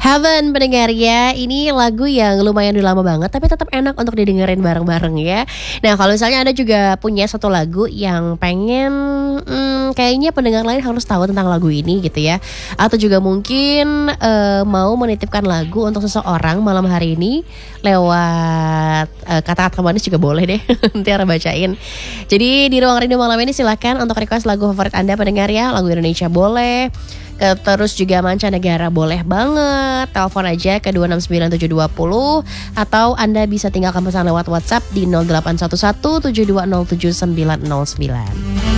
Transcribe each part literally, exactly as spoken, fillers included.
Heaven pendengar ya, ini lagu yang lumayan udah lama banget tapi tetap enak untuk didengerin bareng-bareng ya. Nah kalau misalnya Anda juga punya satu lagu yang pengen hmm, kayaknya pendengar lain harus tahu tentang lagu ini gitu ya, atau juga mungkin uh, mau menitipkan lagu untuk seseorang malam hari ini lewat uh, kata-kata manis juga boleh deh. Nanti Ara bacain. Jadi di Ruang Rindu malam ini silakan untuk request lagu favorit Anda pendengar ya. Lagu Indonesia boleh, terus juga mancanegara boleh banget. Telepon aja ke dua enam sembilan tujuh dua nol atau Anda bisa tinggalkan pesan lewat WhatsApp di nol delapan satu satu tujuh dua nol tujuh sembilan nol sembilan.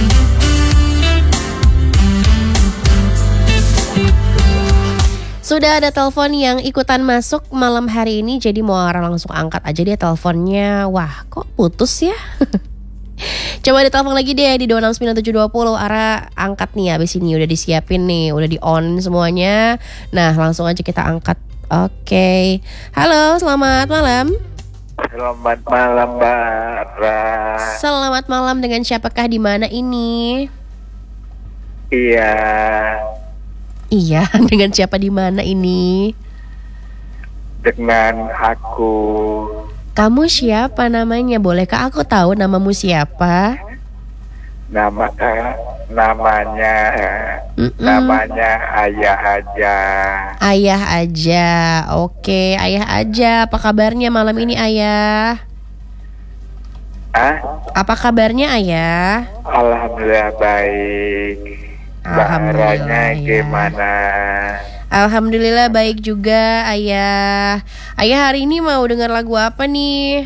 Sudah ada telepon yang ikutan masuk malam hari ini, jadi mau orang langsung angkat aja dia teleponnya. Wah, kok putus ya? Coba ditelepon lagi deh di dua enam sembilan tujuh dua nol. Ara angkat nih, abis ini udah disiapin nih, udah di on semuanya. Nah langsung aja kita angkat. Oke, okay. Halo, selamat malam. Selamat malam Mbak Ara. Selamat malam, dengan siapakah di mana ini? Iya. Iya, dengan siapa di mana ini? Dengan aku. Kamu siapa namanya? Bolehkah aku tahu namamu siapa? Nama eh, namanya Mm-mm. namanya Ayah aja. Ayah aja. Oke, Ayah aja. Apa kabarnya malam ini, Ayah? Ah? Apa kabarnya, Ayah? Alhamdulillah baik. Alhamdulillah, Baranya ya. gimana? Alhamdulillah baik juga, Ayah. Ayah hari ini mau dengar lagu apa nih?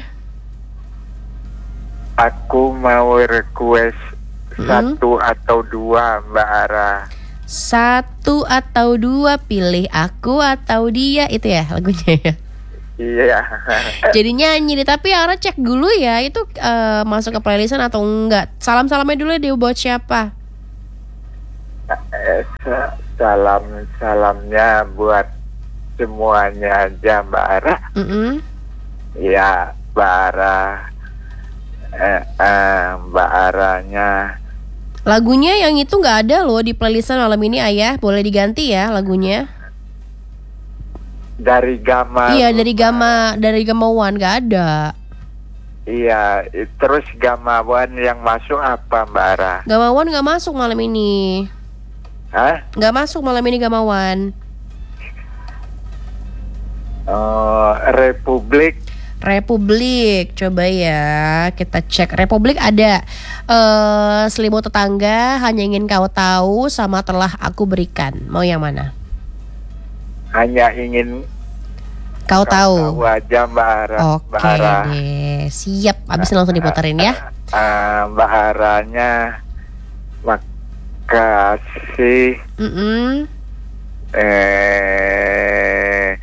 Aku mau request Mm-mm. satu atau dua Mbak Ara. Satu atau dua, pilih aku atau dia, itu ya lagunya ya. Iya. Jadi nyanyi deh, tapi Ara cek dulu ya, itu uh, masuk ke playlistan atau enggak. Salam-salamnya dulu dia buat siapa? Eh, sa- Salam salamnya buat semuanya aja Mbak Ara. Mm-mm. Ya Mbak Ara, eh, eh, Mbak Aranya. Lagunya yang itu nggak ada loh di playlistan malam ini, Ayah. Boleh diganti ya lagunya? Dari Gama. Iya, dari Gama, dari Gama One nggak ada. Iya, terus Gama One yang masuk apa Mbak Ara? Gama One nggak masuk malam ini. Hah? Nggak masuk malam ini Gama One. Oh, Republik. Republik, coba ya kita cek. Republik ada eh Selimut Tetangga, Hanya Ingin Kau Tahu, sama Telah Aku Berikan. Mau yang mana? Hanya ingin Kau, kau tahu. tahu aja Mbak Ara. Mbak Oke Ara. deh, siap. Abis ini langsung diputerin ya. Ah, Mbak Aranya makasih. Mm-mm. Eh,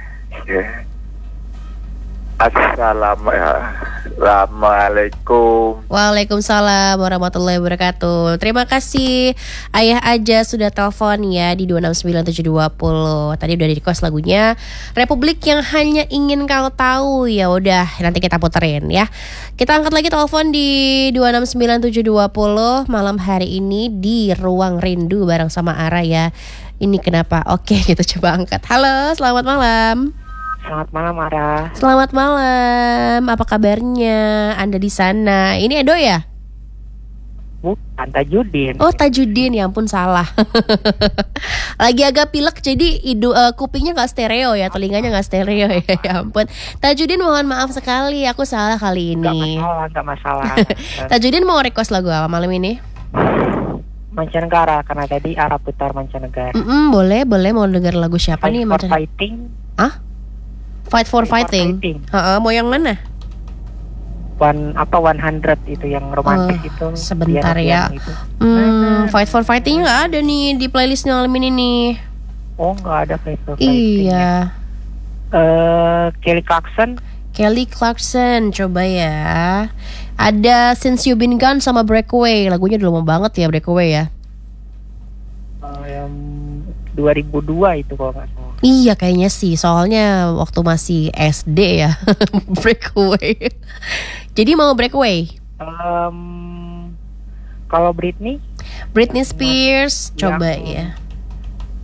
Assalamualaikum. Waalaikumsalam warahmatullahi wabarakatuh. Terima kasih Ayah aja sudah telepon ya di dua enam sembilan tujuh dua nol. Tadi udah di request lagunya Republik yang Hanya Ingin Kau Tahu. Ya udah, nanti kita puterin ya. Kita angkat lagi telepon di dua enam sembilan tujuh dua nol malam hari ini di Ruang Rindu bareng sama Ara ya. Ini kenapa? Oke, kita coba angkat. Halo, selamat malam. Selamat malam Ara. Selamat malam. Apa kabarnya Anda di sana? Ini Edo ya? Bukan Tajudin. Oh, Tajudin, ya ampun salah. Lagi agak pilek jadi hidu, uh, kupingnya nggak stereo ya, telinganya nggak stereo ya. Ya ampun. Tajudin mohon maaf sekali, aku salah kali Gak ini. masalah, gak masalah. Tajudin mau request lagu apa malam ini? Mancanegara, karena tadi Ara putar mancanegara. Mm-mm, boleh, boleh. Mau denger lagu siapa Fight nih? for Mancan- Fighting. Hah? Fight for Fight for Fighting. Fighting. Heeh, mau yang mana? One apa one hundred itu yang romantis Oh, itu. sebentar ya. Piano-piano itu. Hmm, Fight for Fighting nggak ada nih di playlistnya malam ini nih. Oh, nggak ada Fight for Fighting. Iya. Eh, Kelly Clarkson. Kelly Clarkson, coba ya. Ada Since You Been Gone sama Breakaway. Lagunya udah lama banget ya Breakaway ya. eh, yang dua ribu dua itu kalau nggak salah. Iya kayaknya sih, soalnya waktu masih S D ya. Breakaway. Jadi mau Breakaway? Em, kalau Britney, Britney Spears, coba Yang- ya.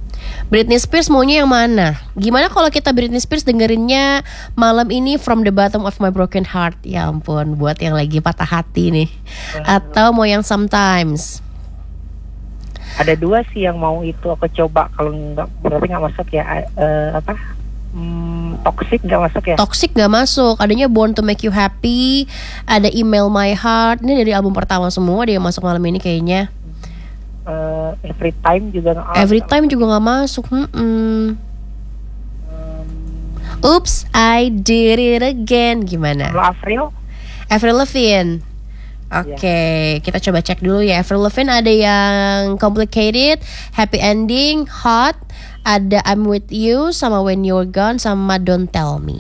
Britney Spears maunya yang mana? Gimana kalau kita Britney Spears dengerinnya malam ini From the Bottom of My Broken Heart? Ya ampun, buat yang lagi patah hati nih. Atau mau yang Sometimes? Ada dua sih yang mau itu aku coba. Kalau nggak berarti nggak masuk ya. Uh, apa? Hmm, toxic nggak masuk ya? Toxic nggak masuk. Adanya Born to Make You Happy, ada Email My Heart. Ini dari album pertama semua dia masuk malam ini kayaknya. Uh, every time juga nggak. Every time juga nggak masuk. Hmm. Um, Oops, I did it again. Gimana? Kalau Avril? Avril Lavigne. Oke, okay, kita coba cek dulu ya. Avril Lavigne ada yang Complicated, Happy Ending, Hot, ada I'm With You, sama When You're Gone, sama Don't Tell Me.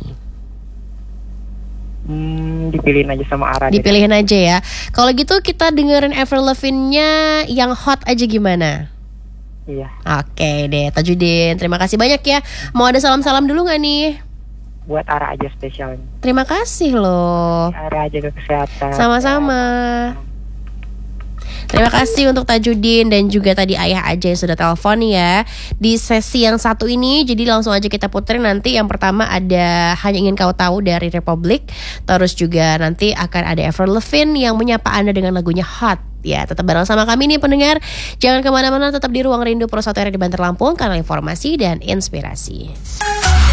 Hmm, dipilihin aja sama Ara. Dipilihin deh. aja ya. Kalau gitu kita dengerin Avril Lavigne-nya yang Hot aja gimana? Iya. Oke deh, Tajudin. Terima kasih banyak ya. Mau ada salam-salam dulu gak nih? Buat Ara aja spesial. Terima kasih loh. Ara aja ke kesehatan. Sama-sama. Terima kasih untuk Tajudin dan juga tadi Ayah aja yang sudah telepon ya di sesi yang satu ini. Jadi langsung aja kita puterin nanti. Yang pertama ada Hanya Ingin Kau Tahu dari Republik. Terus juga nanti akan ada Avril Lavigne yang menyapa Anda dengan lagunya Hot. Ya, tetap bareng sama kami nih pendengar. Jangan kemana-mana, tetap di Ruang Rindu Pro satu R di Banter Lampung, kanal informasi dan inspirasi.